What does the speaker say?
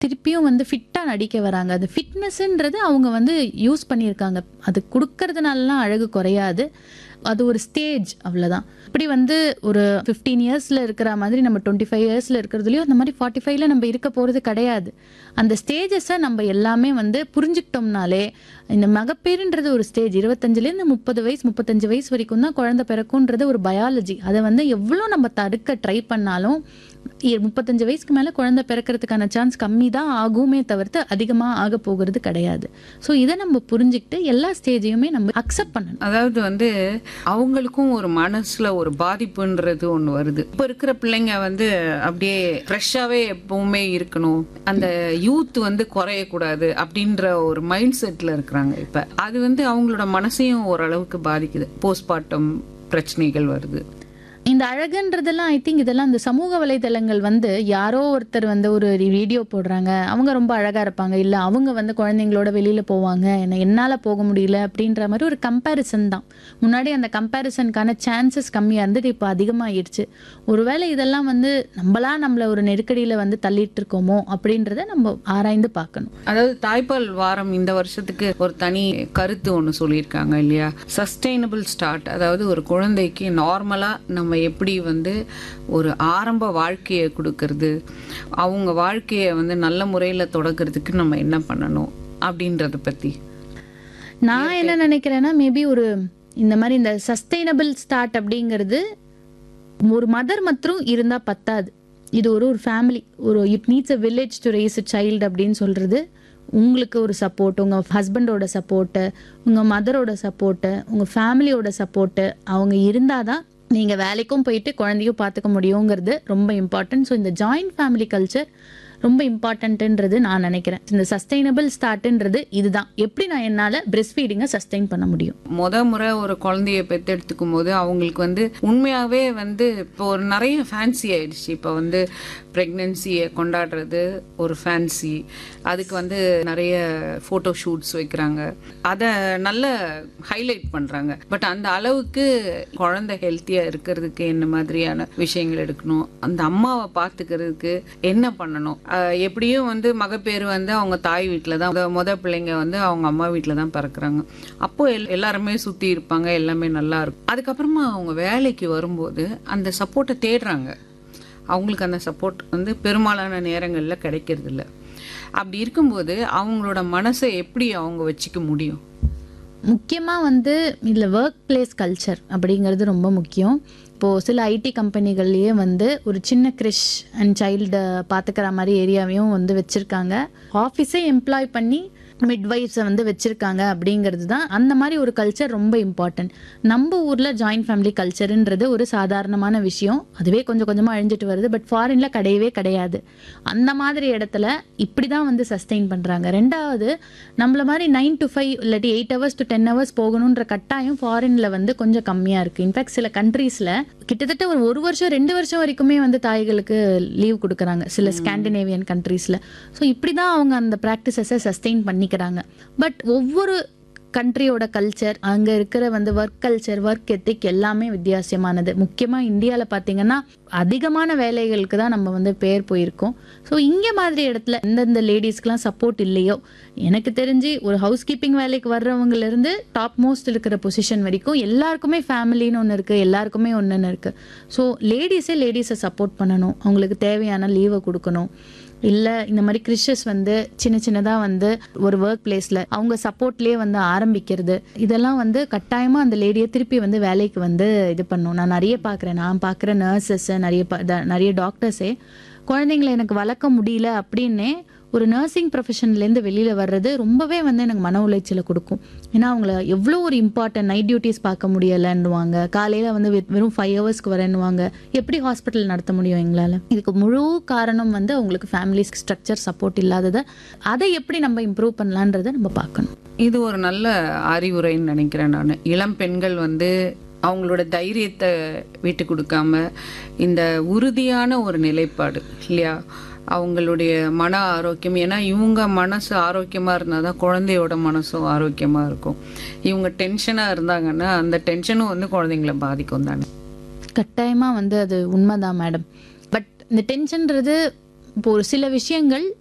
திருப்பியும் வந்து ஃபிட்டா நடிக்க வராங்க. அது ஃபிட்னஸ்ன்றது அவங்க வந்து யூஸ் பண்ணியிருக்காங்க. அது குடுக்கறதுனாலலாம் அழகு குறையாது. அது ஒரு ஸ்டேஜ் அவ்வளோதான். இப்படி வந்து ஒரு 15 இயர்ஸ்ல இருக்கிற மாதிரி நம்ம 25 இயர்ஸ்ல இருக்கிறதுலயும் அந்த மாதிரி 45ல நம்ம இருக்க போறது கிடையாது. அந்த ஸ்டேஜஸை நம்ம எல்லாமே வந்து புரிஞ்சுக்கிட்டோம்னாலே, இந்த மகப்பேறுன்றது ஒரு ஸ்டேஜ் 25லேருந்து 30 வயசு 35 வயசு வரைக்கும் தான் குழந்தை பிறக்கும்ன்றது ஒரு பயாலஜி. அதை வந்து எவ்வளோ நம்ம தடுக்க ட்ரை பண்ணாலும் 35 வயசுக்கு மேலே குழந்தை பிறக்கிறதுக்கான சான்ஸ் கம்மி தான் ஆகுமே தவிர்த்து அதிகமாக ஆக போகிறது கிடையாது. ஸோ இதை நம்ம புரிஞ்சுக்கிட்டு எல்லா ஸ்டேஜையுமே நம்ம அக்செப்ட் பண்ணணும். அதாவது வந்து அவங்களுக்கும் ஒரு மனசுல ஒரு பாதிப்புன்றது ஒன்று வருது. இப்போ இருக்கிற பிள்ளைங்க வந்து அப்படியே ஃப்ரெஷ்ஷாகவே எப்பவுமே இருக்கணும், அந்த யூத் வந்து குறையக்கூடாது அப்படின்ற ஒரு மைண்ட் செட்டில் இருக்கிறாங்க. இப்போ அது வந்து அவங்களோட மனசையும் ஓரளவுக்கு பாதிக்குது. போஸ்ட்மார்ட்டம் பிரச்சனைகள் வருது. இந்த அழகுன்றதெல்லாம் ஐ திங்க் இதெல்லாம் இந்த சமூக வலைதளங்கள் வந்து யாரோ ஒருத்தர் வந்து ஒரு வீடியோ போடுறாங்க, அவங்க ரொம்ப அழகாக இருப்பாங்க, இல்லை அவங்க வந்து குழந்தைங்களோட வெளியில் போவாங்க, என்னால் போக முடியல அப்படின்ற மாதிரி ஒரு கம்பேரிசன் தான். முன்னாடி அந்த கம்பேரிசனுக்கான சான்சஸ் கம்மியாக இருந்தது, இப்போ அதிகமாகிடுச்சு. ஒருவேளை இதெல்லாம் வந்து நம்மளை ஒரு நெருக்கடியில் வந்து தள்ளிட்டு இருக்கோமோ அப்படின்றத நம்ம ஆராய்ந்து பார்க்கணும். அதாவது தாய்ப்பால் வாரம் இந்த வருஷத்துக்கு ஒரு தனி கருத்து ஒன்று சொல்லியிருக்காங்க இல்லையா? Sustainable start. அதாவது ஒரு குழந்தைக்கு நார்மலாக நம்ம எப்படி வந்து ஒரு ஆரம்ப வாழ்க்கையை கொடுக்கறது, அவங்க வாழ்க்கையை வந்து நல்ல முறையில் தொடக்கிறதுக்கு நம்ம என்ன பண்ணணும் அப்படின்றத பற்றி நான் என்ன நினைக்கிறேன்னா, மேபி ஒரு இந்த மாதிரி இந்த சஸ்டைனபிள் ஸ்டார்ட் அப்படிங்கிறது ஒரு மதர் மற்றும் இருந்தால் பத்தாது. இது ஒரு ஃபேமிலி, ஒரு it needs a village to raise a child அப்படின்னு சொல்கிறது. உங்களுக்கு ஒரு சப்போர்ட், உங்கள் ஹஸ்பண்டோட சப்போர்ட்டு, உங்கள் மதரோட சப்போர்ட்டு, உங்கள் ஃபேமிலியோட சப்போர்ட்டு அவங்க இருந்தால் தான் நீங்கள் வேலைக்கும் போயிட்டு குழந்தையும் பார்த்துக்க முடியுங்கிறது ரொம்ப இம்பார்ட்டன்ட். ஸோ இந்த ஜாயிண்ட் ஃபேமிலி கல்ச்சர் ரொம்ப இம்பார்ட்டன்ட்டுன்றது நான் நினைக்கிறேன். இந்த சஸ்டைனபிள் ஸ்டார்ட்ன்றது இதுதான். எப்படி நான் என்னால் பிரெஸ்ட் ஃபீடிங்கை சஸ்டைன் பண்ண முடியும். முறை ஒரு குழந்தைய பெற்றெடுத்துக்கும் போது அவங்களுக்கு வந்து உண்மையாகவே வந்து இப்போ ஒரு நிறைய ஃபேன்சி ஆயிடுச்சு. இப்போ வந்து ப்ரெக்னென்சியை கொண்டாடுறது ஒரு ஃபேன்சி, அதுக்கு வந்து நிறைய ஃபோட்டோ ஷூட்ஸ் வைக்கிறாங்க, அதை நல்ல ஹைலைட் பண்ணுறாங்க. பட் அந்த அளவுக்கு குழந்தை ஹெல்த்தியாக இருக்கிறதுக்கு என்ன மாதிரியான விஷயங்கள் எடுக்கணும், அந்த அம்மாவை பார்த்துக்கிறதுக்கு என்ன பண்ணணும். எப்படியும் வந்து மகப்பேறு வந்து அவங்க தாய் வீட்டில் தான், பிள்ளைங்க வந்து அவங்க அம்மா வீட்டில் தான் பிறக்கிறாங்க. அப்போ எல்லாருமே சுற்றி இருப்பாங்க, எல்லாமே நல்லா இருக்கும். அதுக்கப்புறமா அவங்க வேலைக்கு வரும்போது அந்த சப்போர்ட்டை தேடுறாங்க. அவங்களுக்கு அந்த சப்போர்ட் வந்து பெரும்பாலான நேரங்களில் கிடைக்கிறது இல்லை. அப்படி இருக்கும்போது அவங்களோட மனசை எப்படி அவங்க வச்சுக்க முடியும்? முக்கியமாக வந்து இதில் ஒர்க் பிளேஸ் கல்ச்சர் அப்படிங்கிறது ரொம்ப முக்கியம். இப்போது சில ஐடி கம்பெனிகள்லேயே வந்து ஒரு சின்ன கிரிஷ் அண்ட் சைல்டு பார்த்துக்கிற மாதிரி ஏரியாவையும் வந்து வச்சுருக்காங்க. ஆஃபீஸே எம்ப்ளாய் பண்ணி மிட்வைஃப்ஸை வந்து வச்சுருக்காங்க அப்படிங்கிறது தான். அந்த மாதிரி ஒரு கல்ச்சர் ரொம்ப இம்பார்ட்டன்ட். நம்ம ஊரில் ஜாயிண்ட் ஃபேமிலி கல்ச்சருன்றது ஒரு சாதாரணமான விஷயம். அதுவே கொஞ்சம் கொஞ்சமாக அழிஞ்சிட்டு வருது. பட் ஃபாரினில் கிடையவே கிடையாது. அந்த மாதிரி இடத்துல இப்படி தான் வந்து சஸ்டெயின் பண்ணுறாங்க. ரெண்டாவது, நம்மள மாதிரி 9 to 5 இல்லாட்டி 8 hours to 10 hours போகணுன்ற கட்டாயம் ஃபாரினில் வந்து கொஞ்சம் கம்மியாக இருக்குது. இன்ஃபேக்ட் சில கண்ட்ரீஸில் கிட்டத்தட்ட ஒரு வருஷம் 2 வருஷம் வரைக்குமே வந்து தாய்களுக்கு லீவ் கொடுக்குறாங்க சில ஸ்காண்டினேவியன் கண்ட்ரீஸில். ஸோ இப்படி தான் அவங்க அந்த ப்ராக்டிசஸை சஸ்டெயின் பண்ணிக்கிறாங்க. பட் ஒவ்வொரு கண்ட்ரியோட கல்ச்சர், அங்கே இருக்கிற வந்து ஒர்க் கல்ச்சர், ஒர்க் எத்திக் எல்லாமே வித்தியாசமானது. முக்கியமாக இந்தியாவில் பார்த்தீங்கன்னா அதிகமான வேலைகளுக்கு தான் நம்ம வந்து பேர் போயிருக்கோம். ஸோ இங்கே மாதிரி இடத்துல எந்தெந்த லேடிஸ்க்கெலாம் சப்போர்ட் இல்லையோ, எனக்கு தெரிஞ்சு ஒரு ஹவுஸ் கீப்பிங் வேலைக்கு வர்றவங்கலேருந்து டாப் மோஸ்ட் இருக்கிற பொசிஷன் வரைக்கும் எல்லாருக்குமே ஃபேமிலின்னு ஒன்று இருக்குது, எல்லாருக்குமே ஒன்றுன்னு இருக்குது. ஸோ லேடிஸை சப்போர்ட் பண்ணணும், அவங்களுக்கு தேவையான லீவை கொடுக்கணும். இல்லை இந்த மாதிரி கிறிஷஸ் வந்து சின்னதாக வந்து ஒரு ஒர்க் பிளேஸில் அவங்க சப்போர்ட்லேயே வந்து ஆரம்பிக்கிறது, இதெல்லாம் வந்து கட்டாயமாக அந்த லேடியை திருப்பி வந்து வேலைக்கு வந்து இது பண்ணும். நான் பார்க்குற நர்சஸ், நிறைய டாக்டர்ஸே குழந்தைங்களை எனக்கு வளர்க்க முடியல அப்படின்னே ஒரு நர்சிங் ப்ரொஃபஷன்லேருந்து வெளியில் வர்றது ரொம்பவே வந்து எனக்கு மன உளைச்சலை கொடுக்கும். ஏன்னா அவங்கள எவ்வளோ ஒரு இம்பார்ட்டன்ட் நைட் டியூட்டிஸ் பார்க்க முடியலைன்னுவாங்க, காலையில் வந்து வெறும் 5 hours வரேன்னுவாங்க. எப்படி ஹாஸ்பிட்டல் நடத்த முடியும் எங்களால்? இதுக்கு முழு காரணம் வந்து அவங்களுக்கு ஃபேமிலி ஸ்ட்ரக்சர் சப்போர்ட் இல்லாததை. அதை எப்படி நம்ம இம்ப்ரூவ் பண்ணலான்றதை நம்ம பார்க்கணும். இது ஒரு நல்ல அறிவுரைன்னு நினைக்கிறேன் நான். இளம் பெண்கள் வந்து அவங்களோட தைரியத்தை விட்டு கொடுக்காம இந்த உறுதியான ஒரு நிலைப்பாடு இல்லையா, அவங்களுடைய மன ஆரோக்கியம். ஏன்னா இவங்க மனசு ஆரோக்கியமாக இருந்தால் தான் குழந்தையோட மனசும் ஆரோக்கியமாக இருக்கும். இவங்க டென்ஷனாக இருந்தாங்கன்னா அந்த டென்ஷனும் வந்து குழந்தைங்கள பாதிக்கும் தானே. கட்டாயமாக வந்து அது உண்மைதான் மேடம். பட் இந்த டென்ஷன்றது இப்போ ஒரு சில விஷயங்கள்